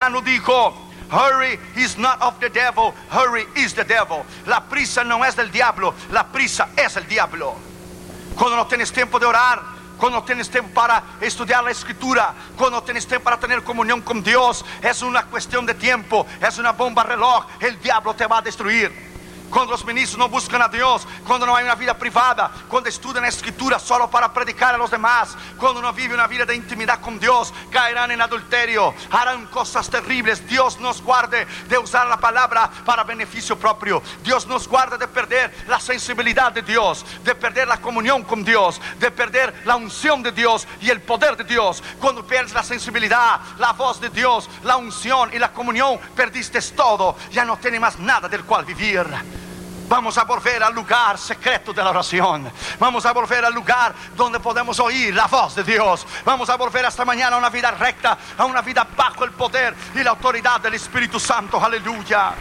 cristiano dijo: hurry is not of the devil, hurry is the devil. La prisa no es del diablo, la prisa es el diablo. Cuando no tienes tiempo de orar, cuando no tienes tiempo para estudiar la escritura, cuando no tienes tiempo para tener comunión con Dios, es una cuestión de tiempo, es una bomba reloj. El diablo te va a destruir. Cuando los ministros no buscan a Dios, cuando no hay una vida privada, cuando estudian la escritura solo para predicar a los demás, cuando no vive una vida de intimidad con Dios, caerán en adulterio, harán cosas terribles. Dios nos guarde de usar la palabra para beneficio propio. Dios nos guarde de perder la sensibilidad de Dios, de perder la comunión con Dios, de perder la unción de Dios y el poder de Dios. Cuando pierdes la sensibilidad, la voz de Dios, la unción y la comunión, perdiste todo. Ya no tienes más nada del cual vivir. Vamos a volver al lugar secreto de la oración. Vamos a volver al lugar donde podemos oír la voz de Dios. Vamos a volver esta mañana a una vida recta, a una vida bajo el poder y la autoridad del Espíritu Santo. Aleluya.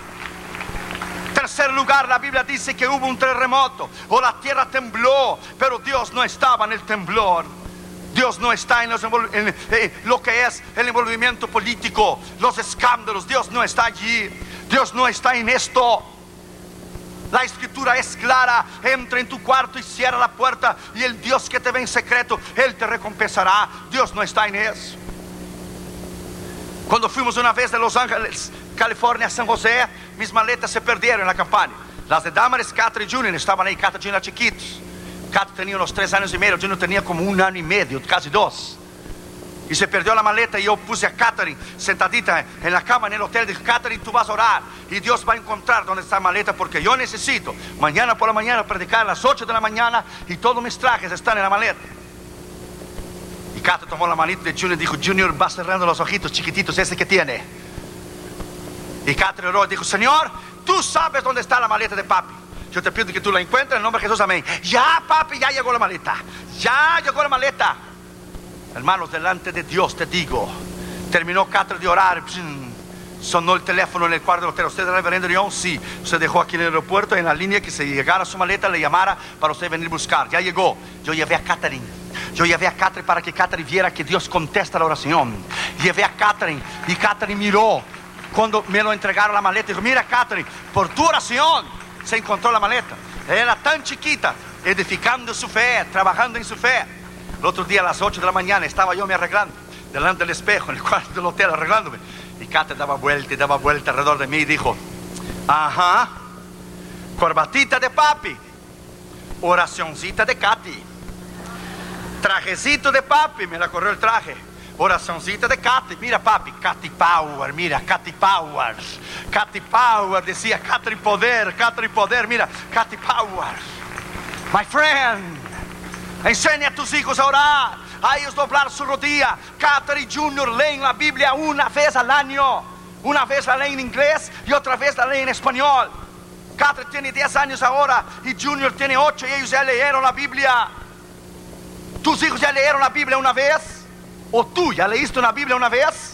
Tercer lugar, la Biblia dice que hubo un terremoto o la tierra tembló, pero Dios no estaba en el temblor. Dios no está en lo que es el envolvimiento político, los escándalos. Dios no está allí. Dios no está en esto. La escritura es clara: entra en tu cuarto y cierra la puerta, y el Dios que te ve en secreto, Él te recompensará. Dios no está en eso. Cuando fuimos una vez de Los Ángeles, California, a San José, mis maletas se perdieron en la campaña. Las de Damaris, Catra y Junior estaban ahí. Catra y Junior chiquitos. Catra tenía unos 3 años y medio, Junior tenía como 1 año y medio, casi 2. Y se perdió la maleta, y yo puse a Catherine sentadita en la cama en el hotel. Dije: Catherine, tú vas a orar y Dios va a encontrar dónde está la maleta, porque yo necesito mañana por la mañana predicar a las 8 de la mañana y todos mis trajes están en la maleta. Y Catherine tomó la manita de Junior y dijo: Junior, va cerrando los ojitos chiquititos ese que tiene. Y Catherine oró y dijo: Señor, tú sabes dónde está la maleta de papi. Yo te pido que tú la encuentres en el nombre de Jesús, amén. Ya, papi, ya llegó la maleta. Ya llegó la maleta. Hermanos, delante de Dios te digo, terminó Catherine de orar, sonó el teléfono en el cuarto del hotel. ¿Usted es el reverendo León? Sí. Usted dejó aquí en el aeropuerto, en la línea, que se llegara su maleta, le llamara para usted venir a buscar. Ya llegó. Yo llevé a Catherine. Yo llevé a Catherine para que Catherine viera que Dios contesta la oración. Llevé a Catherine y Catherine miró. Cuando me lo entregaron la maleta, dijo: mira, Catherine, por tu oración se encontró la maleta. Era tan chiquita, edificando su fe, trabajando en su fe. El otro día a las 8 de la mañana estaba yo me arreglando delante del espejo en el cuarto del hotel, arreglándome. Y Catherine daba vuelta y daba vuelta alrededor de mí y dijo: ajá, corbatita de papi, oracioncita de Katy, trajecito de papi. Me la corrió el traje. Oracioncita de Katy. Mira, papi, Katy Power. Mira, Katy Power. Katy Power, decía Katy Poder, Katy Poder. Mira, Katy Power. My friend, enseña a tus hijos a orar, a ellos doblar su rodilla. Catherine Junior leen la Biblia una vez al año. Una vez la leen en inglés y otra vez la leen en español. Catherine tiene 10 años ahora y Junior tiene 8, y ellos ya leyeron la Biblia. ¿Tus hijos ya leyeron la Biblia una vez? ¿O tú ya leíste una Biblia una vez?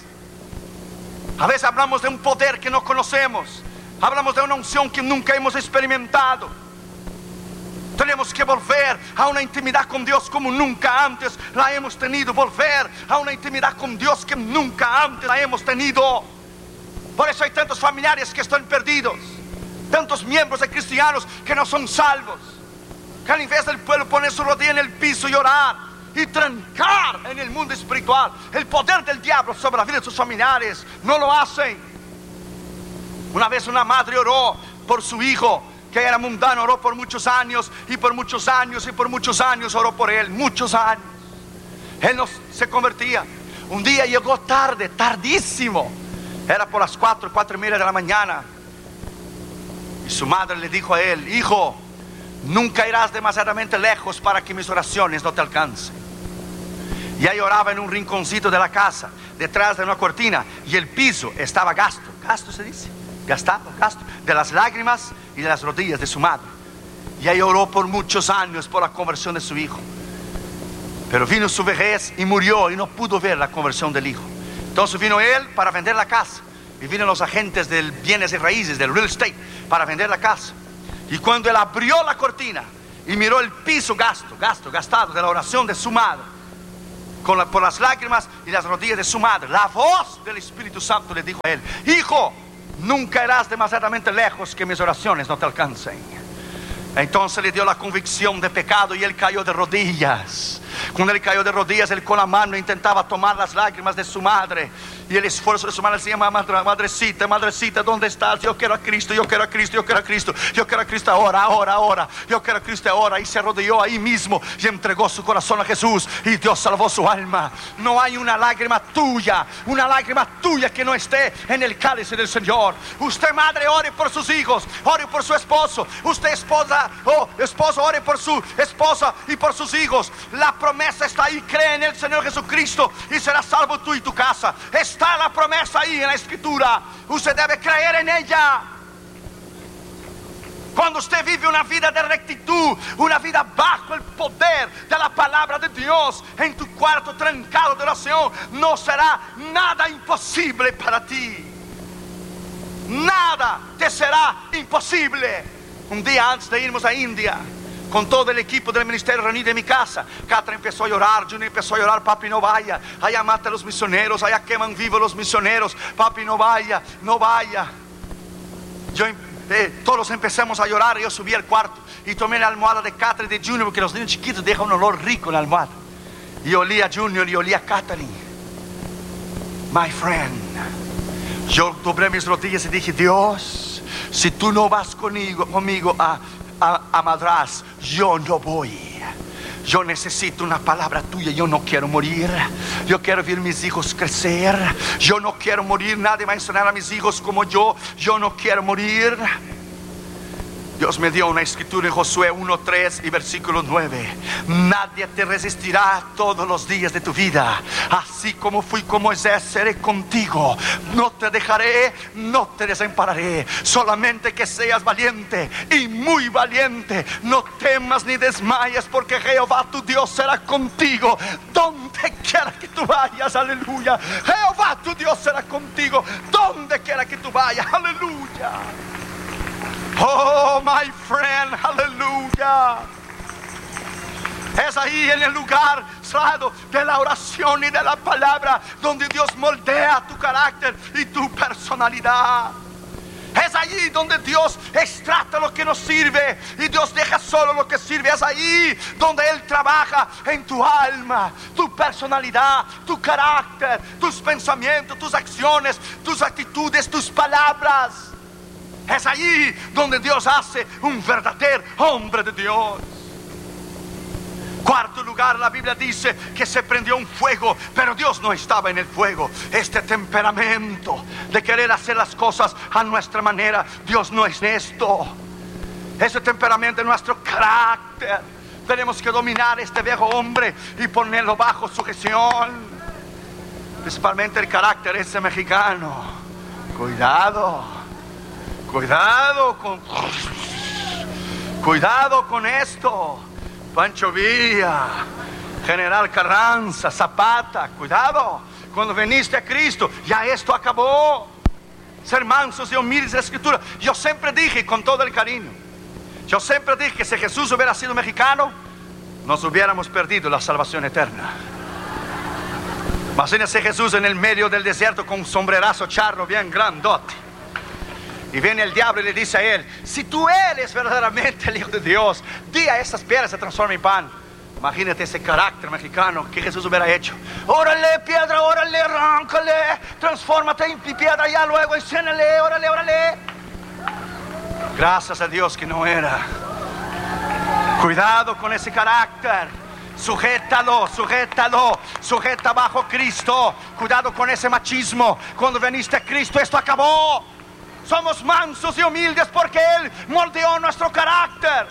A veces hablamos de un poder que no conocemos. Hablamos de una unción que nunca hemos experimentado. Tenemos que volver a una intimidad con Dios como nunca antes la hemos tenido. Volver a una intimidad con Dios que nunca antes la hemos tenido. Por eso hay tantos familiares que están perdidos, tantos miembros de cristianos que no son salvos, que al invés del pueblo poner su rodilla en el piso y orar y trancar en el mundo espiritual el poder del diablo sobre la vida de sus familiares, no lo hacen. Una vez una madre oró por su hijo que era mundano, oró por muchos años y por muchos años y por muchos años oró por él, muchos años. Él no se convertía. Un día llegó tarde, tardísimo, era por las 4:30 de la mañana, y su madre le dijo a él: hijo, nunca irás demasiadamente lejos para que mis oraciones no te alcancen. Y ahí oraba en un rinconcito de la casa, detrás de una cortina, y el piso estaba gasto se dice, gastado, de las lágrimas y de las rodillas de su madre. Y ahí oró por muchos años por la conversión de su hijo. Pero vino su vejez y murió, y no pudo ver la conversión del hijo. Entonces vino él para vender la casa, y vino los agentes del bienes y raíces, del real estate, para vender la casa. Y cuando él abrió la cortina y miró el piso gastado de la oración de su madre, por las lágrimas y las rodillas de su madre. La voz del Espíritu Santo le dijo a él: hijo, nunca irás demasiadamente lejos que mis oraciones no te alcancen. Entonces le dio la convicción de pecado y él cayó de rodillas. Cuando él cayó de rodillas, él con la mano intentaba tomar las lágrimas de su madre. Y el esfuerzo de su madre decía: madrecita, madrecita, ¿dónde estás? Yo quiero a Cristo, yo quiero a Cristo, yo quiero a Cristo, yo quiero a Cristo ahora, ahora, ahora. Yo quiero a Cristo ahora. Y se arrodilló ahí mismo y entregó su corazón a Jesús. Y Dios salvó su alma. No hay una lágrima tuya que no esté en el cáliz del Señor. Usted, madre, ore por sus hijos, ore por su esposo. Usted, esposa, esposo, ore por su esposa y por sus hijos. La promesa está ahí: cree en el Señor Jesucristo y serás salvo tú y tu casa. Está la promesa ahí en la Escritura. Usted debe creer en ella. Cuando usted vive una vida de rectitud, una vida bajo el poder de la palabra de Dios, en tu cuarto trancado de oración, no será nada imposible para ti. Nada te será imposible. Un día antes de irnos a India, con todo el equipo del ministerio reunido en mi casa, Catra empezó a llorar, Junior empezó a llorar: papi, no vaya, allá mata a los misioneros, allá queman vivos los misioneros, papi, no vaya, no vaya. Todos empezamos a llorar. Yo subí al cuarto y tomé la almohada de Catra y de Junior, porque los niños chiquitos dejan un olor rico en la almohada. Y olí a Junior y olí a Catherine. My friend, yo doblé mis rodillas y dije: Dios, si tú no vas conmigo a Madrás, yo no voy. Yo necesito una palabra tuya. Yo no quiero morir. Yo quiero ver mis hijos crecer. Yo no quiero morir. Nadie va a enseñar a mis hijos como yo. Yo no quiero morir. Dios me dio una escritura en Josué 1:3 y versículo 9. Nadie te resistirá todos los días de tu vida. Así como fui con Moisés, seré contigo. No te dejaré, no te desampararé. Solamente que seas valiente y muy valiente. No temas ni desmayes, porque Jehová tu Dios será contigo donde quiera que tú vayas. Aleluya. Jehová tu Dios será contigo donde quiera que tú vayas. Aleluya. Oh, my friend, aleluya. Es ahí en el lugar sagrado de la oración y de la palabra donde Dios moldea tu carácter y tu personalidad. Es allí donde Dios extracta lo que nos sirve y Dios deja solo lo que sirve. Es ahí donde Él trabaja en tu alma, tu personalidad, tu carácter, tus pensamientos, tus acciones, tus actitudes, tus palabras. Es allí donde Dios hace un verdadero hombre de Dios. Cuarto lugar, la Biblia dice que se prendió un fuego, pero Dios no estaba en el fuego. Este temperamento de querer hacer las cosas a nuestra manera, Dios no es esto. Este temperamento es nuestro carácter. Tenemos que dominar este viejo hombre y ponerlo bajo sujeción. Principalmente el carácter ese mexicano. Cuidado con esto. Pancho Villa, General Carranza, Zapata, cuidado. Cuando viniste a Cristo, ya esto acabó. Ser mansos y humildes de la Escritura. Yo siempre dije, con todo el cariño, yo siempre dije que si Jesús hubiera sido mexicano, nos hubiéramos perdido la salvación eterna. Imagínese Jesús en el medio del desierto con un sombrerazo charro bien grandote. Y viene el diablo y le dice a él: si tú eres verdaderamente el Hijo de Dios, di a esas piedras se transformen en pan. Imagínate ese carácter mexicano que Jesús hubiera hecho. Órale, piedra, órale, arráncale, transfórmate en piedra ya luego, enciéndele, órale. Gracias a Dios que no era. Cuidado con ese carácter. Sujeta bajo Cristo. Cuidado con ese machismo. Cuando viniste a Cristo, esto acabó. Somos mansos y humildes porque Él moldeó nuestro carácter.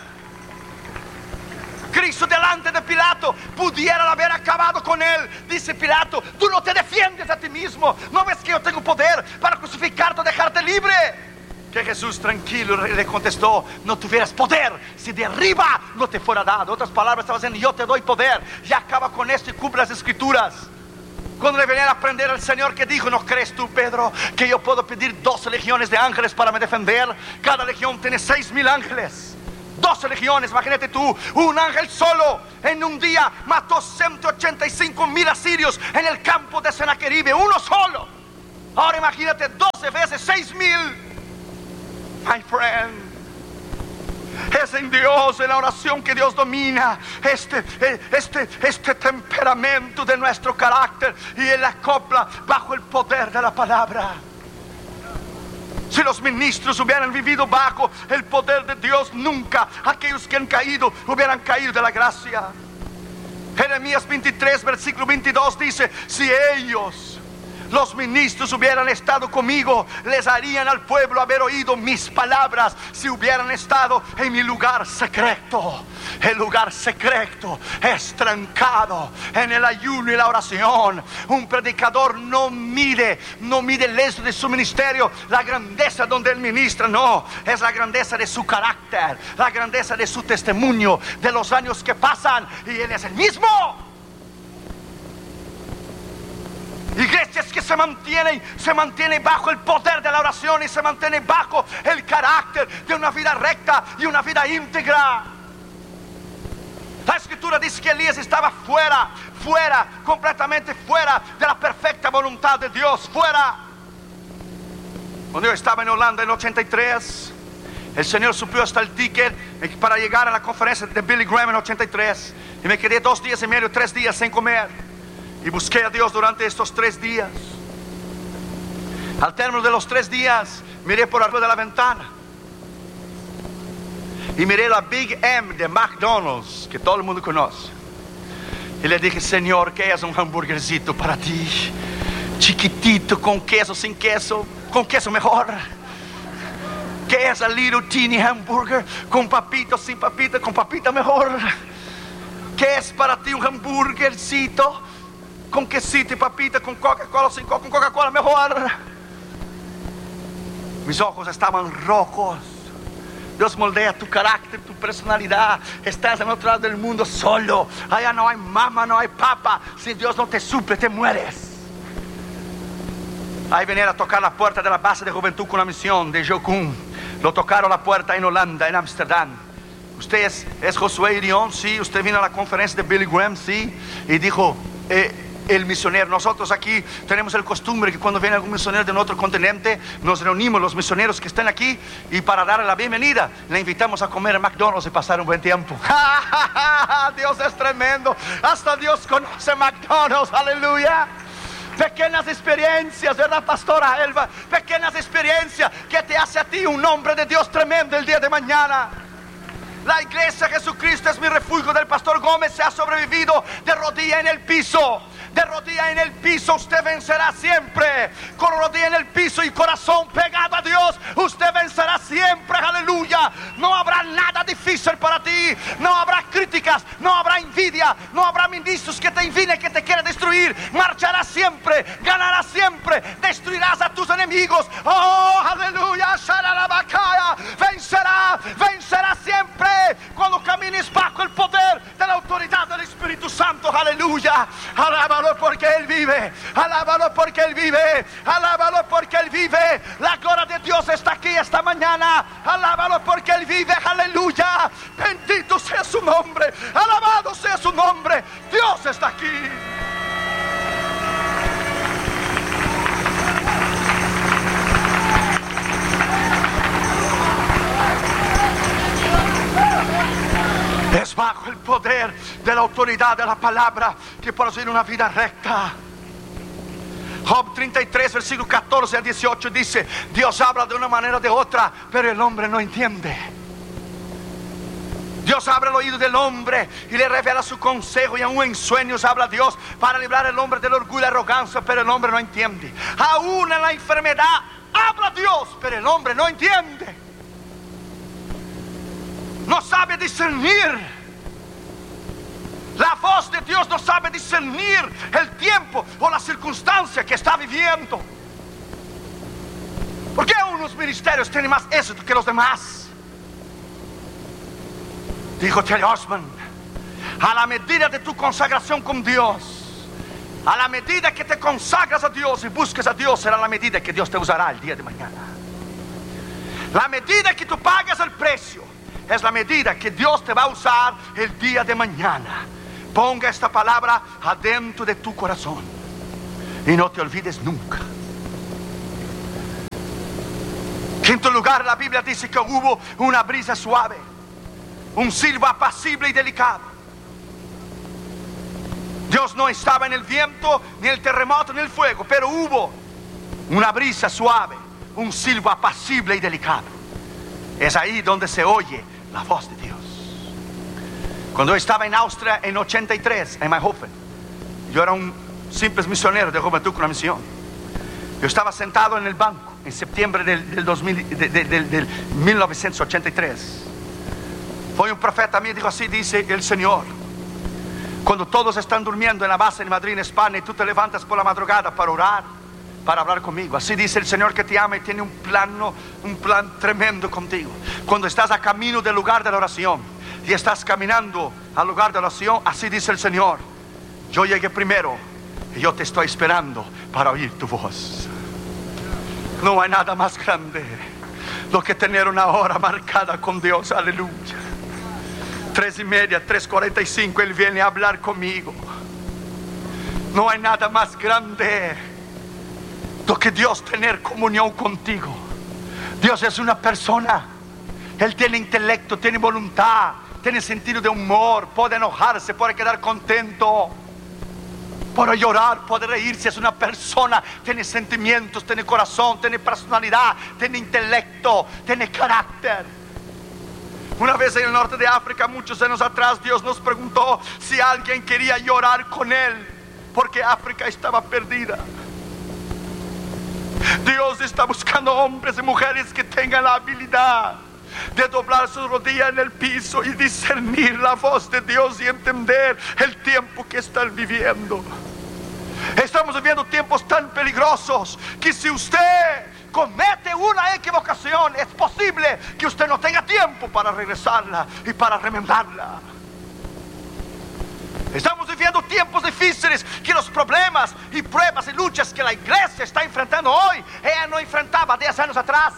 Cristo delante de Pilato pudiera haber acabado con él. Dice Pilato: tú no te defiendes a ti mismo. ¿No ves que yo tengo poder para crucificarte o dejarte libre? Que Jesús tranquilo le contestó: no tuvieras poder si de arriba no te fuera dado. Otras palabras, estaba diciendo: yo te doy poder. Ya acaba con esto y cumple las Escrituras. Cuando le venía a aprender al Señor, que dijo: ¿no crees tú, Pedro, que yo puedo pedir 12 legiones de ángeles para me defender? Cada legión tiene 6,000 ángeles. 12 legiones, imagínate tú, un ángel solo en un día mató 185,000 asirios en el campo de Sennacherib, uno solo. Ahora imagínate 12 veces 6,000. My friend, es en Dios, en la oración, que Dios domina este temperamento de nuestro carácter y Él acopla bajo el poder de la palabra. Si los ministros hubieran vivido bajo el poder de Dios, nunca aquellos que han caído hubieran caído de la gracia. Jeremías 23, versículo 22 dice: si ellos, los ministros, hubieran estado conmigo, les harían al pueblo haber oído mis palabras. Si hubieran estado en mi lugar secreto. El lugar secreto es trancado en el ayuno y la oración. Un predicador no mide el éxito de su ministerio, la grandeza donde él ministra, no, es la grandeza de su carácter, la grandeza de su testimonio, de los años que pasan, y él es el mismo. Iglesias que se mantienen bajo el poder de la oración y se mantienen bajo el carácter de una vida recta y una vida íntegra. La escritura dice que Elías estaba fuera, completamente fuera de la perfecta voluntad de Dios, fuera. Cuando yo estaba en Holanda en 83, el Señor suplió hasta el ticket para llegar a la conferencia de Billy Graham en 83, y me quedé 2 días y medio, 3 días sin comer. Y busqué a Dios durante estos 3 días. Al término de los 3 días, miré por arriba de la ventana y miré la Big M de McDonald's, que todo el mundo conoce. Y le dije: Señor, ¿qué es un hamburguercito para ti? Chiquitito, con queso, sin queso, con queso mejor. ¿Qué es el little teeny hamburger? Con papito, sin papita, con papita mejor. ¿Qué es para ti un hamburguercito? Con quesito y papita, con Coca-Cola, sin Coca, con Coca-Cola mejor. Mis ojos estaban rojos. Dios moldea tu carácter, tu personalidad. Estás en otro lado del mundo solo. Allá no hay mamá, no hay papá. Si Dios no te suple, te mueres. Ahí venía a tocar la puerta de la base de juventud con la misión de Jocum. Lo tocaron la puerta en Holanda, en Ámsterdam. Usted es Josué Irión, sí. Usted vino a la conferencia de Billy Graham, sí. Y dijo: el misionero, nosotros aquí tenemos el costumbre que cuando viene algún misionero de otro continente, nos reunimos los misioneros que están aquí, y para darle la bienvenida le invitamos a comer en McDonald's y pasar un buen tiempo. Dios es tremendo. Hasta Dios conoce McDonald's. Aleluya. Pequeñas experiencias, ¿verdad, pastora Elba? Pequeñas experiencias que te hace a ti un hombre de Dios tremendo el día de mañana. La iglesia Jesucristo es mi refugio del pastor Gómez se ha sobrevivido de rodilla en el piso. De rodilla en el piso usted vencerá siempre. Con rodilla en el piso y corazón pegado a Dios, usted vencerá siempre. Aleluya. No habrá nada difícil para ti. No habrá críticas, no habrá envidia, no habrá ministros que te envidien, que te quieran destruir. Marcharás siempre, ganarás siempre, destruirás a tus enemigos. Oh, aleluya. Vencerá siempre cuando camines bajo el poder de la autoridad del Espíritu Santo. Aleluya. Alábalo porque Él vive. Alábalo porque Él vive. Alábalo porque Él vive. La gloria de Dios está aquí esta mañana. Alábalo porque Él vive. Aleluya. Bendito sea su nombre. Alabado sea su nombre. Dios está aquí. Es bajo el poder de la autoridad de la palabra que podemos vivir una vida recta. Job 33, versículo 14 a 18 dice: Dios habla de una manera o de otra, pero el hombre no entiende. Dios abre el oído del hombre y le revela su consejo, y aún en sueños habla Dios para librar al hombre del orgullo y la arrogancia, pero el hombre no entiende. Aún en la enfermedad habla Dios, pero el hombre no entiende. No sabe discernir. La voz de Dios no sabe discernir el tiempo o la circunstancia que está viviendo. ¿Por qué unos ministerios tienen más éxito que los demás? Dijo Terry Osman: a la medida de tu consagración con Dios, a la medida que te consagras a Dios y busques a Dios, será la medida que Dios te usará el día de mañana. La medida que tú pagas el precio, es la medida que Dios te va a usar el día de mañana. Ponga esta palabra adentro de tu corazón y no te olvides nunca. Quinto lugar, la Biblia dice que hubo una brisa suave, un silbo apacible y delicado. Dios no estaba en el viento, ni el terremoto, ni el fuego, pero hubo una brisa suave, un silbo apacible y delicado. Es ahí donde se oye la voz de Dios. Cuando yo estaba en Austria en 83, en Mayhofen, yo era un simple misionero de juventud con una misión. Yo estaba sentado en el banco en septiembre del 1983. Fue un profeta a mí y dijo: así dice el Señor, cuando todos están durmiendo en la base en Madrid, en España, y tú te levantas por la madrugada para orar, para hablar conmigo, así dice el Señor que te ama y tiene un plan tremendo contigo. Cuando estás a camino del lugar de la oración y estás caminando al lugar de la oración, así dice el Señor: yo llegué primero y yo te estoy esperando para oír tu voz. No hay nada más grande lo que tener una hora marcada con Dios. Aleluya. 3:30, 3:45, Él viene a hablar conmigo. No hay nada más grande lo que Dios tener comunión contigo. Dios es una persona. Él tiene intelecto, tiene voluntad, tiene sentido de humor, puede enojarse, puede quedar contento, puede llorar, puede reírse. Es una persona, tiene sentimientos, tiene corazón, tiene personalidad, tiene intelecto, tiene carácter. Una vez en el norte de África, muchos años atrás, Dios nos preguntó si alguien quería llorar con Él, porque África estaba perdida. Dios está buscando hombres y mujeres que tengan la habilidad de doblar sus rodillas en el piso y discernir la voz de Dios y entender el tiempo que están viviendo. Estamos viviendo tiempos tan peligrosos que si usted comete una equivocación, es posible que usted no tenga tiempo para regresarla y para remendarla. Estamos viviendo tiempos difíciles, que los problemas y pruebas y luchas que la iglesia está enfrentando hoy, ella no enfrentaba 10 años atrás.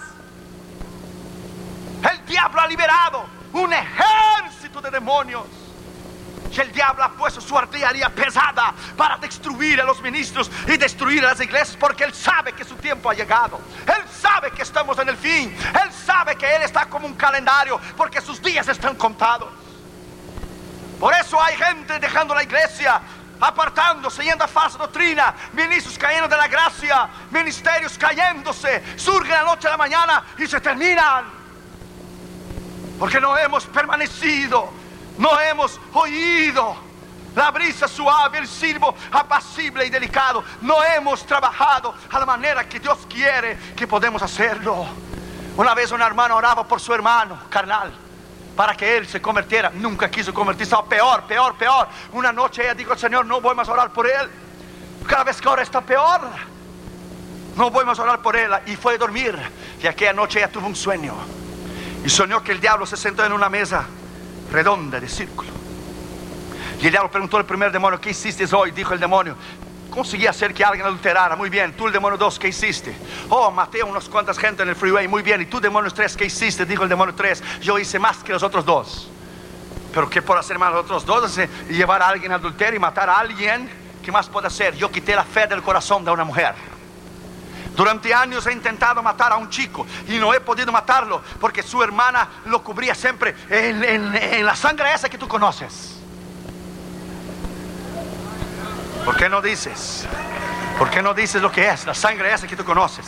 El diablo ha liberado un ejército de demonios, y el diablo ha puesto su artillería pesada para destruir a los ministros y destruir a las iglesias, porque él sabe que su tiempo ha llegado. Él sabe que estamos en el fin. Él sabe que él está como un calendario, porque sus días están contados. Por eso hay gente dejando la iglesia, apartándose, yendo a falsa doctrina, ministros cayendo de la gracia, ministerios cayéndose, surgen la noche a la mañana y se terminan, porque no hemos permanecido, no hemos oído la brisa suave, el silbo apacible y delicado. No hemos trabajado a la manera que Dios quiere que podemos hacerlo. Una vez una hermana oraba por su hermano carnal para que él se convirtiera. Nunca quiso convertirse. Estaba peor. Una noche ella dijo: Señor, no voy más a orar por él. Cada vez que ahora está peor, no voy más a orar por él. Y fue a dormir. Y aquella noche ella tuvo un sueño, y soñó que el diablo se sentó en una mesa redonda de círculo. Y el diablo preguntó al primer demonio: ¿qué hiciste hoy? Dijo el demonio: conseguí hacer que alguien adulterara. Muy bien. Tú, el demonio 2, ¿qué hiciste? Oh, maté a unas cuantas gente en el freeway. Muy bien. Y tú, demonio 3, ¿qué hiciste? Dijo el demonio 3: yo hice más que los otros dos. Pero ¿qué puedo hacer más los otros dos? Y llevar a alguien a adulterio y matar a alguien. ¿Qué más puedo hacer? Yo quité la fe del corazón de una mujer. Durante años he intentado matar a un chico y no he podido matarlo, porque su hermana lo cubría siempre en la sangre esa que tú conoces. ¿Por qué no dices? ¿Por qué no dices lo que es la sangre esa que tú conoces?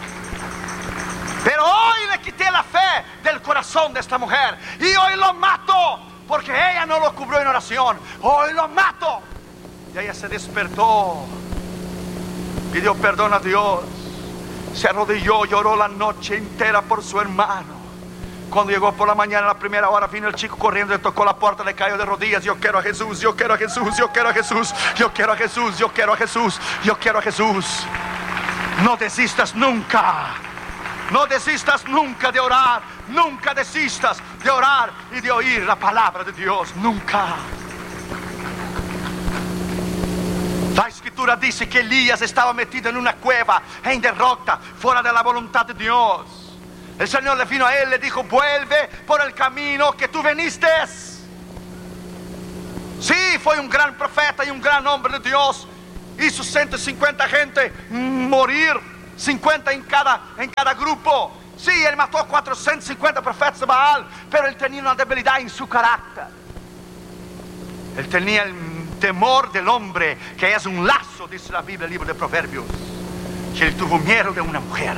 Pero hoy le quité la fe del corazón de esta mujer y hoy lo mato, porque ella no lo cubrió en oración. Hoy lo mato. Y ella se despertó, pidió perdón a Dios, se arrodilló, lloró la noche entera por su hermano. Cuando llegó por la mañana, a la primera hora, vino el chico corriendo, le tocó la puerta, le cayó de rodillas: yo quiero a Jesús, yo quiero a Jesús, yo quiero a Jesús, yo quiero a Jesús, yo quiero a Jesús, yo quiero a Jesús. No desistas nunca. No desistas nunca de orar. Nunca desistas de orar y de oír la palabra de Dios. Nunca. La escritura dice que Elías estaba metido en una cueva, en derrota, fuera de la voluntad de Dios. El Señor le vino a él, le dijo: vuelve por el camino que tú veniste. Sí, fue un gran profeta y un gran hombre de Dios. Hizo 150 gente morir, 50 en cada grupo. Sí, él mató a 450 profetas de Baal, pero él tenía una debilidad en su carácter. Él tenía el temor del hombre, que es un lazo, dice la Biblia, el libro de Proverbios. Y él tuvo miedo de una mujer.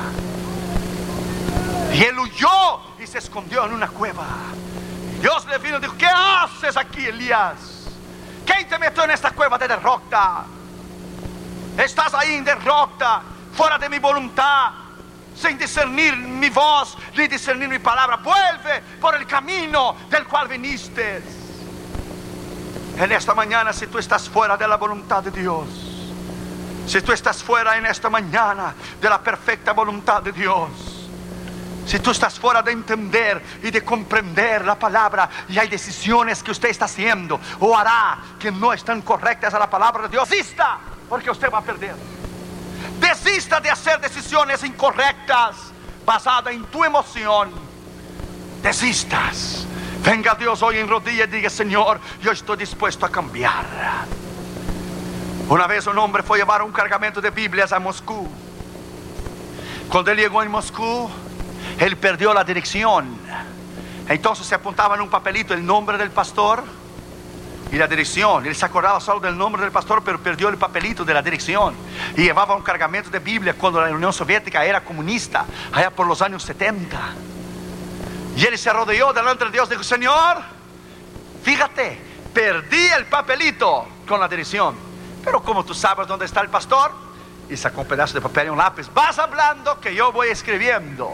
Y él huyó y se escondió en una cueva. Dios le vino y dijo: ¿qué haces aquí, Elías? ¿Quién te metió en esta cueva de derrota? Estás ahí en derrota, fuera de mi voluntad, sin discernir mi voz, ni discernir mi palabra. Vuelve por el camino del cual viniste. En esta mañana, si tú estás fuera de la voluntad de Dios, si tú estás fuera en esta mañana de la perfecta voluntad de Dios, si tú estás fuera de entender y de comprender la palabra, y hay decisiones que usted está haciendo o hará que no están correctas a la palabra de Dios, desista, porque usted va a perder. Desista de hacer decisiones incorrectas basadas en tu emoción. Desistas. Venga Dios hoy en rodillas y diga: Señor, yo estoy dispuesto a cambiar. Una vez un hombre fue a llevar un cargamento de Biblias a Moscú. Cuando él llegó en Moscú, él perdió la dirección. Entonces se apuntaba en un papelito el nombre del pastor y la dirección. Él se acordaba solo del nombre del pastor, pero perdió el papelito de la dirección. Y llevaba un cargamento de Biblia cuando la Unión Soviética era comunista, allá por los años 70. Y él se arrodilló delante de Dios y dijo: Señor, fíjate, perdí el papelito con la dirección, pero como tú sabes dónde está el pastor, y sacó un pedazo de papel y un lápiz: vas hablando que yo voy escribiendo.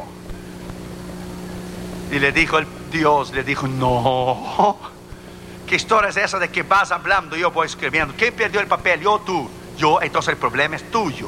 Y le dijo Dios, le dijo: no, ¿qué historia es esa de que vas hablando y yo voy escribiendo? ¿Quién perdió el papel? Yo, tú. Yo, entonces el problema es tuyo.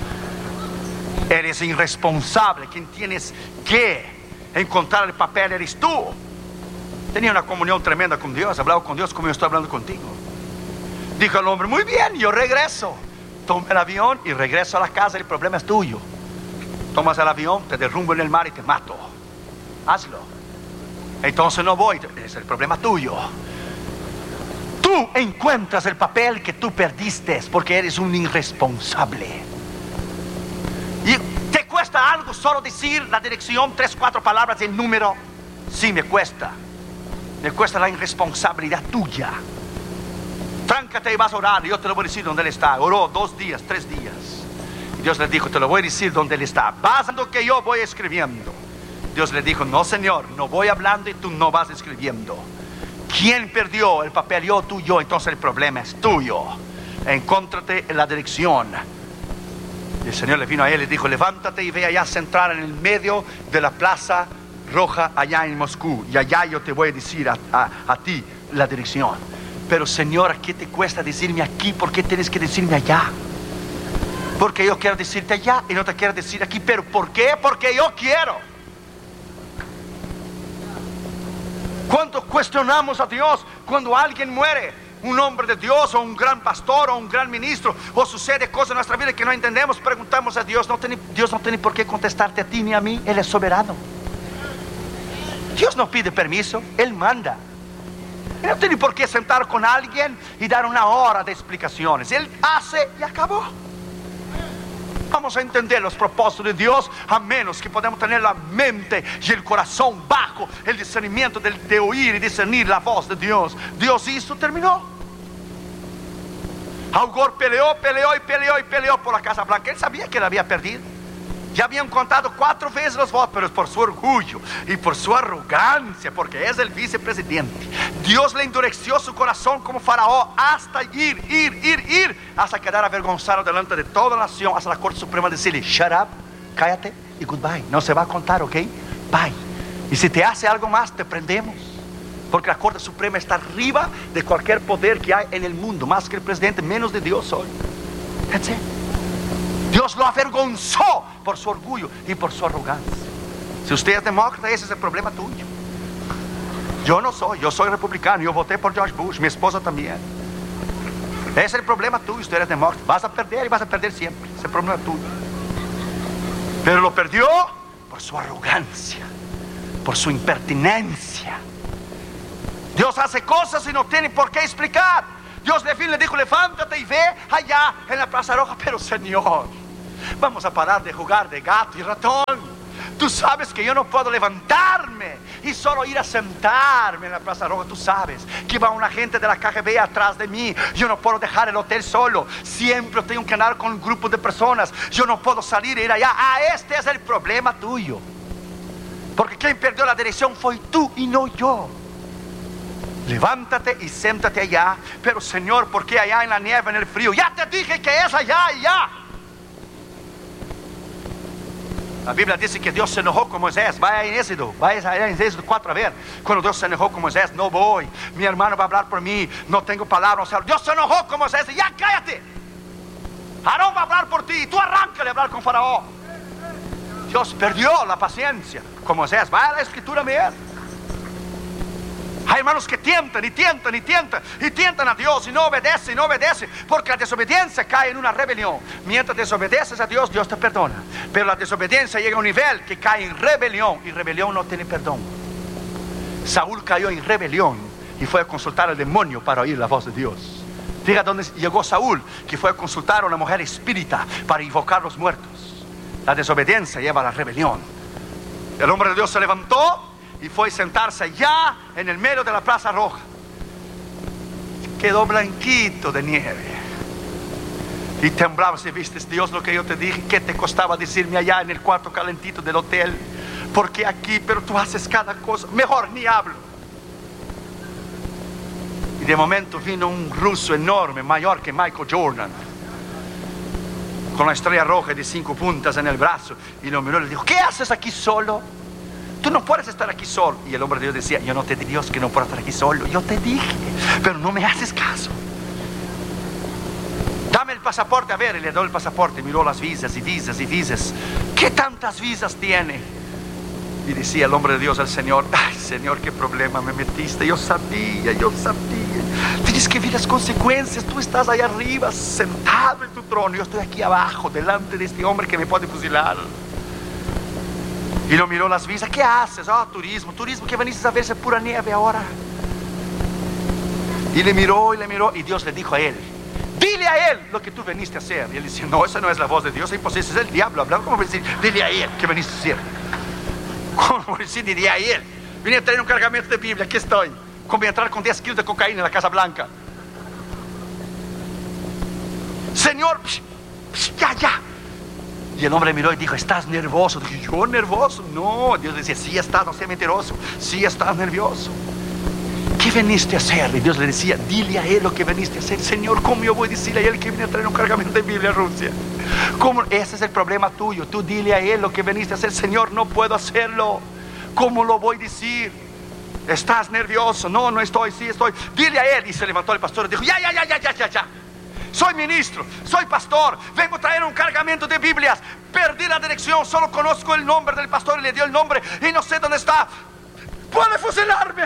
Eres irresponsable. Quien tienes que encontrar el papel eres tú. Tenía una comunión tremenda con Dios, hablaba con Dios como yo estoy hablando contigo. Dijo el hombre: muy bien, yo regreso. Toma el avión y regreso a la casa. El problema es tuyo. Tomas el avión, te derrumbo en el mar y te mato. Hazlo. Entonces no voy. Es el problema tuyo. Tú encuentras el papel que tú perdiste porque eres un irresponsable. Y te cuesta algo solo decir la dirección, 3, 4 palabras, el número. Sí, me cuesta. Me cuesta la irresponsabilidad tuya. Tráncate y vas a orar. Y yo te lo voy a decir dónde él está. Oró 2 días, 3 días. Y Dios le dijo: te lo voy a decir dónde él está. Vas a lo que yo voy escribiendo. Dios le dijo: no, Señor, no voy hablando y tú no vas escribiendo. ¿Quién perdió el papel? Yo, tú, yo. Entonces el problema es tuyo. Encóntrate en la dirección. Y el Señor le vino a él y dijo: levántate y ve allá a centrar en el medio de la plaza roja allá en Moscú. Y allá yo te voy a decir a ti la dirección. Pero Señor, ¿qué te cuesta decirme aquí? ¿Por qué tienes que decirme allá? Porque yo quiero decirte allá y no te quiero decir aquí. ¿Pero por qué? Porque yo quiero. Cuando cuestionamos a Dios, cuando alguien muere, un hombre de Dios o un gran pastor o un gran ministro, o sucede cosas en nuestra vida que no entendemos, preguntamos a Dios. Dios no tiene por qué contestarte a ti ni a mí. Él es soberano. Dios no pide permiso, Él manda. Él no tiene por qué sentar con alguien y dar 1 hora de explicaciones. Él hace y acabó. Vamos a entender los propósitos de Dios a menos que podamos tener la mente y el corazón bajo el discernimiento de oír y discernir la voz de Dios. Dios hizo, terminó. Augor peleó por la Casa Blanca. Él sabía que la había perdido. Ya habían contado 4 veces los votos, pero es por su orgullo y por su arrogancia, porque es el vicepresidente. Dios le endureció su corazón como faraón hasta ir, hasta quedar avergonzado delante de toda la nación, hasta la Corte Suprema decirle: shut up, cállate y goodbye. No se va a contar, ¿ok? Bye. Y si te hace algo más, te prendemos. Porque la Corte Suprema está arriba de cualquier poder que hay en el mundo, más que el presidente, menos de Dios hoy. That's it. Dios lo avergonzó por su orgullo y por su arrogancia. Si usted es demócrata, ese es el problema tuyo. Yo no soy, yo soy republicano. Yo voté por George Bush, mi esposa también. Ese es el problema tuyo. Usted es demócrata, vas a perder y vas a perder siempre. Ese es el problema tuyo. Pero lo perdió por por su arrogancia, por su impertinencia. Dios hace cosas y no tiene por qué explicar. Dios le dijo, levántate y ve allá en la Plaza Roja. Pero Señor, vamos a parar de jugar de gato y ratón. Tú sabes que yo no puedo levantarme y solo ir a sentarme en la Plaza Roja. Tú sabes que va una gente de la KGB atrás de mí. Yo no puedo dejar el hotel solo. Siempre tengo que andar con un grupo de personas. Yo no puedo salir e ir allá. Este es el problema tuyo. Porque quien perdió la dirección fue tú y no yo. Levántate y siéntate allá. Pero Señor, ¿por qué allá en la nieve, en el frío? Ya te dije que es allá. La Biblia dice que Dios se enojó con Moisés. Vaya en Éxodo 4 a ver. Cuando Dios se enojó con Moisés, no voy. Mi hermano va a hablar por mí. No tengo palabras. O sea, Dios se enojó con Moisés. Y ya cállate. Aarón va a hablar por ti. Tú arráncale a hablar con Faraón. Dios perdió la paciencia con Moisés. Vaya a la escritura a ver. Hay hermanos que tientan a Dios y no obedecen, porque la desobediencia cae en una rebelión. Mientras desobedeces a Dios, Dios te perdona. Pero la desobediencia llega a un nivel que cae en rebelión, y rebelión no tiene perdón. Saúl cayó en rebelión y fue a consultar al demonio para oír la voz de Dios. Fíjate dónde llegó Saúl, que fue a consultar a una mujer espírita para invocar los muertos. La desobediencia lleva a la rebelión. El hombre de Dios se levantó y fue a sentarse allá en el medio de la Plaza Roja. Quedó blanquito de nieve y temblaba. Si viste, Dios, lo que yo te dije, ¿qué te costaba decirme allá en el cuarto calentito del hotel? Porque aquí, pero tú haces cada cosa, mejor ni hablo. Y de momento vino un ruso enorme, mayor que Michael Jordan, con la estrella roja de 5 puntas en el brazo, y lo miró y le dijo, ¿qué haces aquí solo? Tú no puedes estar aquí solo. Y el hombre de Dios decía, yo no te di, Dios, que no puedo estar aquí solo. Yo te dije, pero no me haces caso. Dame el pasaporte, a ver. Y le dio el pasaporte, miró las visas y visas. ¿Qué tantas visas tiene? Y decía el hombre de Dios al Señor, ay Señor, qué problema me metiste. Yo sabía. Tienes que ver las consecuencias. Tú estás allá arriba, sentado en tu trono. Yo estoy aquí abajo, delante de este hombre que me puede fusilar. Y lo miró las visas. ¿Qué haces? Turismo, que veniste a verse pura nieve ahora. Y le miró. Y Dios le dijo a él, dile a él lo que tú veniste a hacer. Y él dice, no, esa no es la voz de Dios, es imposible, es el diablo hablando. ¿Cómo decir? Dile a él que veniste a hacer. ¿Cómo decir? Dile a él. Vine a traer un cargamento de Biblia, aquí estoy. Como entrar con 10 kilos de cocaína en la Casa Blanca. Señor, ya. Y el hombre miró y dijo, ¿estás nervioso? Dije, ¿yo nervioso? No. Dios decía, sí estás, no seas mentiroso. Sí estás nervioso. ¿Qué veniste a hacer? Y Dios le decía, dile a él lo que veniste a hacer. Señor, ¿cómo yo voy a decirle a él que vine a traer un cargamento de Biblia a Rusia? ¿Cómo? Ese es el problema tuyo. Tú dile a él lo que veniste a hacer. Señor, no puedo hacerlo. ¿Cómo lo voy a decir? ¿Estás nervioso? No estoy, sí estoy. Dile a él. Y se levantó el pastor y dijo, ya. Soy ministro, soy pastor, vengo a traer un cargamento de Biblias. Perdí la dirección, solo conozco el nombre del pastor y le dio el nombre y no sé dónde está. ¡Puede fusilarme!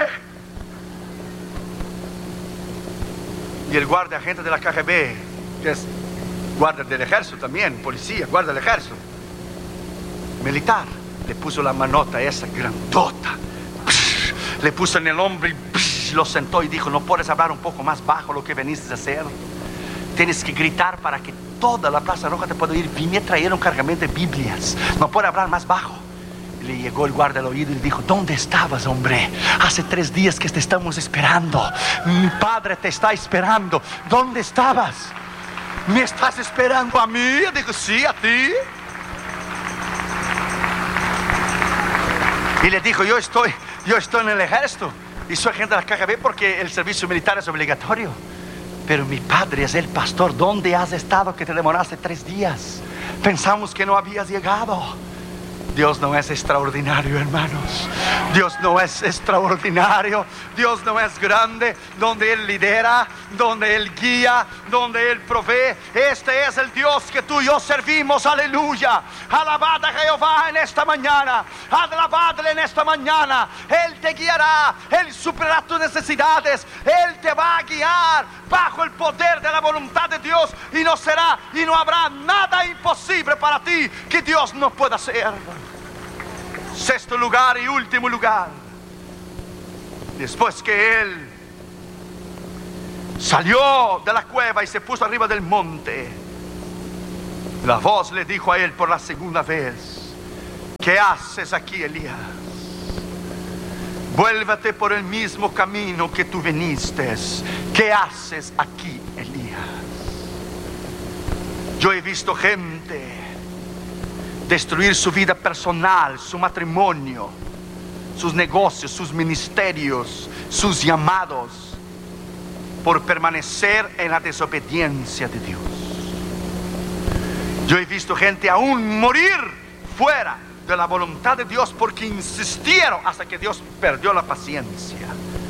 Y el guardia agente de la KGB, que es guardia del ejército también, policía, guardia del ejército, militar, le puso la manota esa grandota, le puso en el hombro y lo sentó y dijo, ¿no puedes hablar un poco más bajo lo que veniste a hacer? Tienes que gritar para que toda la Plaza Roja te pueda oír. Vine a traer un cargamento de Biblias. No puede hablar más bajo. Y le llegó el guardia al oído y le dijo, ¿dónde estabas, hombre? Hace 3 días que te estamos esperando. Mi padre te está esperando. ¿Dónde estabas? ¿Me estás esperando a mí? Yo digo, sí, a ti. Y le dijo, yo estoy en el ejército y soy agente de la KGB porque el servicio militar es obligatorio. Pero mi padre es el pastor. ¿Dónde has estado que te demoraste 3 días? Pensamos que no habías llegado. Dios no es extraordinario, hermanos. Dios no es extraordinario. Dios no es grande. Donde Él lidera, donde Él guía, donde Él provee. Este es el Dios que tú y yo servimos. Aleluya. Alabad a Jehová en esta mañana. Alabadle en esta mañana. Él te guiará. Él suplirá tus necesidades. Él te va a guiar bajo el poder de la voluntad de Dios. Y no será y no habrá nada imposible para ti que Dios no pueda hacer. Sexto lugar y último lugar. Después que él salió de la cueva y se puso arriba del monte, la voz le dijo a él por la segunda vez: ¿qué haces aquí, Elías? Vuélvete por el mismo camino que tú viniste. ¿Qué haces aquí, Elías? Yo he visto gente destruir su vida personal, su matrimonio, sus negocios, sus ministerios, sus llamados, por permanecer en la desobediencia de Dios. Yo he visto gente aún morir fuera de la voluntad de Dios porque insistieron hasta que Dios perdió la paciencia.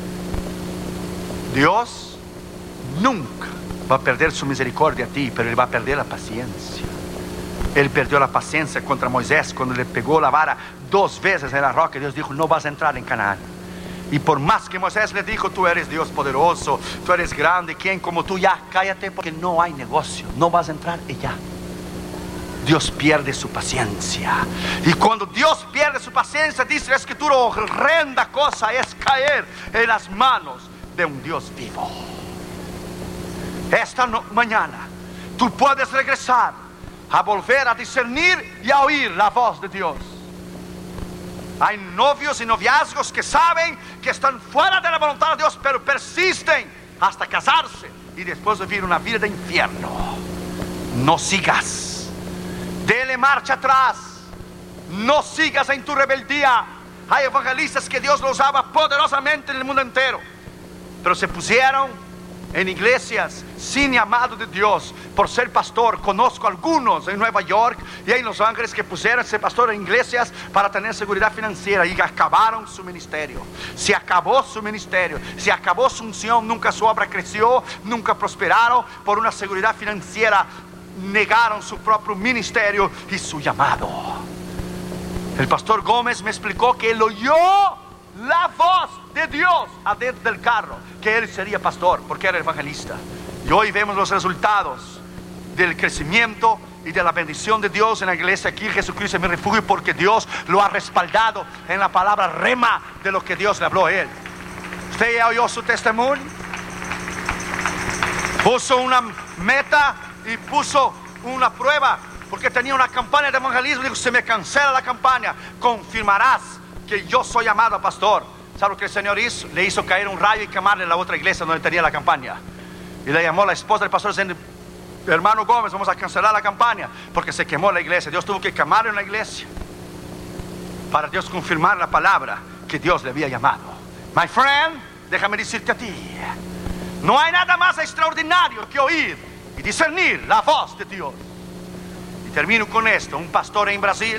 Dios nunca va a perder su misericordia a ti, pero Él va a perder la paciencia. Él perdió la paciencia contra Moisés cuando le pegó la vara 2 veces en la roca y Dios dijo: no vas a entrar en Canaán. Y por más que Moisés le dijo: tú eres Dios poderoso, tú eres grande, ¿quién como tú? Ya cállate porque no hay negocio, no vas a entrar y ya. Dios pierde su paciencia. Y cuando Dios pierde su paciencia, dice la Escritura, horrenda cosa es caer en las manos de un Dios vivo. Esta mañana tú puedes regresar a volver a discernir y a oír la voz de Dios. Hay novios y noviazgos que saben que están fuera de la voluntad de Dios, pero persisten hasta casarse y después vivir una vida de infierno. No sigas. Dele marcha atrás. No sigas en tu rebeldía. Hay evangelistas que Dios los usaba poderosamente en el mundo entero, pero se pusieron en iglesias sin llamado de Dios por ser pastor. Conozco algunos en Nueva York y en Los Ángeles que pusieron ser pastor en iglesias para tener seguridad financiera y acabaron su ministerio. Se acabó su ministerio, se acabó su unción. Nunca su obra creció, nunca prosperaron. Por una seguridad financiera negaron su propio ministerio y su llamado. El pastor Gómez me explicó que él oyó la voz de Dios adentro del carro, que él sería pastor porque era evangelista. Y hoy vemos los resultados del crecimiento y de la bendición de Dios en la iglesia aquí. Jesucristo es mi refugio, porque Dios lo ha respaldado en la palabra rema de lo que Dios le habló a él. Usted ya oyó su testimonio. Puso una meta y puso una prueba, porque tenía una campaña de evangelismo. Dijo: se me cancela la campaña, confirmarás que yo soy llamado pastor. ¿Sabe lo que el Señor hizo? Le hizo caer un rayo y quemarle la otra iglesia donde tenía la campaña. Y le llamó a la esposa del pastor diciendo: hermano Gómez, vamos a cancelar la campaña porque se quemó la iglesia. Dios tuvo que quemarle una iglesia para Dios confirmar la palabra que Dios le había llamado. My friend, déjame decirte a ti, no hay nada más extraordinario que oír y discernir la voz de Dios. Y termino con esto. Un pastor en Brasil,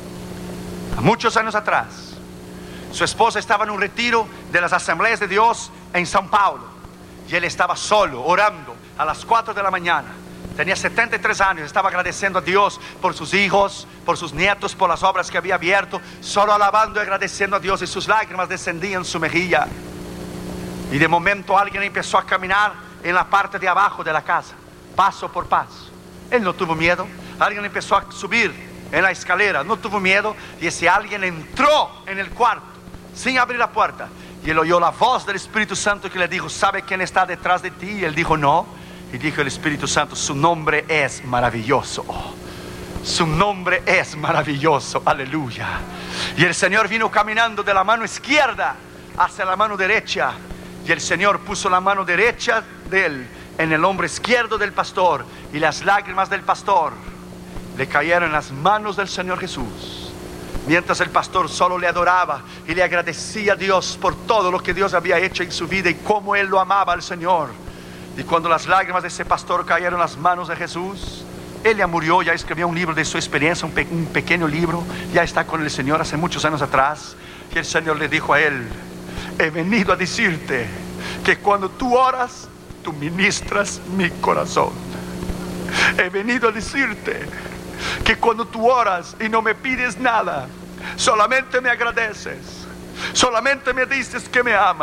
muchos años atrás, su esposa estaba en un retiro de las Asambleas de Dios en São Paulo, y él estaba solo orando a las 4 de la mañana. Tenía 73 años, estaba agradeciendo a Dios por sus hijos, por sus nietos, por las obras que había abierto, solo alabando y agradeciendo a Dios, y sus lágrimas descendían su mejilla. Y de momento alguien empezó a caminar en la parte de abajo de la casa, paso por paso. Él no tuvo miedo. Alguien empezó a subir en la escalera, no tuvo miedo. Y ese alguien entró en el cuarto sin abrir la puerta, y él oyó la voz del Espíritu Santo que le dijo: ¿sabe quién está detrás de ti? Y él dijo: no. Y dijo el Espíritu Santo: su nombre es maravilloso. Su nombre es maravilloso. Aleluya. Y el Señor vino caminando de la mano izquierda hacia la mano derecha, y el Señor puso la mano derecha de él en el hombro izquierdo del pastor, y las lágrimas del pastor le cayeron en las manos del Señor Jesús, mientras el pastor solo le adoraba y le agradecía a Dios por todo lo que Dios había hecho en su vida y cómo él lo amaba al Señor. Y cuando las lágrimas de ese pastor cayeron en las manos de Jesús, él ya murió, ya escribió un libro de su experiencia, un pequeño libro, ya está con el Señor hace muchos años atrás. Y el Señor le dijo a él: he venido a decirte que cuando tú oras, tú ministras mi corazón. He venido a decirte que cuando tú oras y no me pides nada, solamente me agradeces, solamente me dices que me ama,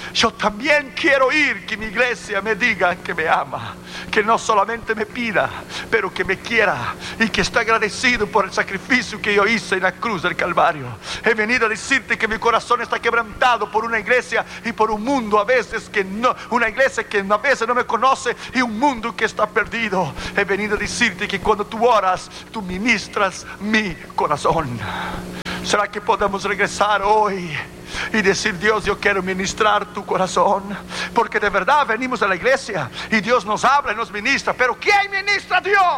Yo también quiero ir, que mi iglesia me diga que me ama, que no solamente me pida, pero que me quiera y que está agradecido por el sacrificio que yo hice en la cruz del Calvario. He venido a decirte que mi corazón está quebrantado por una iglesia y por un mundo a veces que no, una iglesia que a veces no me conoce y un mundo que está perdido. He venido a decirte que cuando tú oras, tú ministras mi corazón. ¿Será que podemos regresar hoy y decir: Dios, yo quiero ministrar tu corazón? Porque de verdad venimos a la iglesia y Dios nos habla y nos ministra. Pero ¿quién ministra a Dios?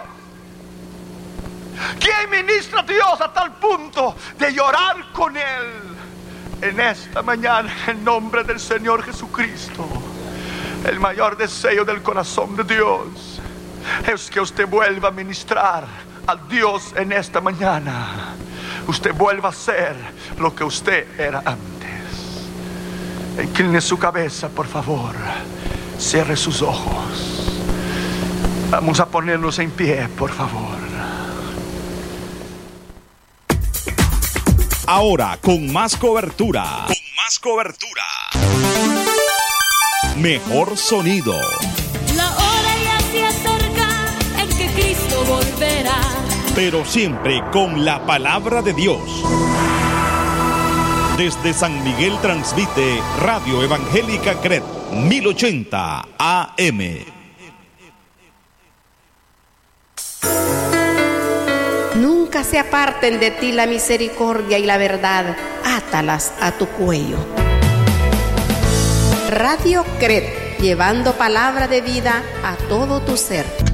¿Quién ministra a Dios a tal punto de llorar con Él? En esta mañana, en nombre del Señor Jesucristo, el mayor deseo del corazón de Dios es que usted vuelva a ministrar a Dios en esta mañana. Usted vuelva a ser lo que usted era antes. Incline su cabeza, por favor. Cierre sus ojos. Vamos a ponernos en pie, por favor. Ahora con más cobertura. Mejor sonido. La hora ya se acerca en que Cristo volverá. Pero siempre con la palabra de Dios. Desde San Miguel transmite Radio Evangélica CRED 1080 AM. Nunca se aparten de ti la misericordia y la verdad, átalas a tu cuello. Radio CRED, llevando palabra de vida a todo tu ser.